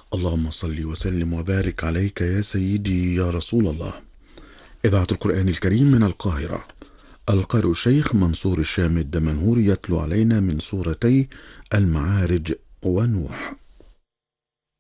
اللهم صل وسلم وبارك عليك يا سيدي يا رسول الله. إذاعة القرآن الكريم من القاهرة. القارئ الشيخ منصور الشام الدمنهوري يتلو علينا من سورتي المعارج ونوح.